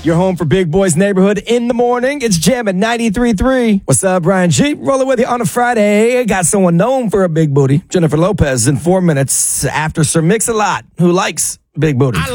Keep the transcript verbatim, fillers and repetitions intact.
Your home for Big Boys Neighborhood in the morning. It's Jam at ninety-three point three. What's up, Brian G? Rolling with you on a Friday. Got someone known for a big booty. Jennifer Lopez in four minutes after Sir Mix-a-Lot, who likes big booty.